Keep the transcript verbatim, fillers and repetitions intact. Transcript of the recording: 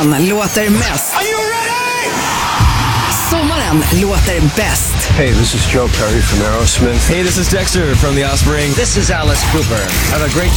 Vintern låter mest. Are you ready? Sommaren låter bäst. Hey, this is Joe Perry from Aerosmith. Hey, this is Dexter from The Offspring. This is Alice Cooper. Have a great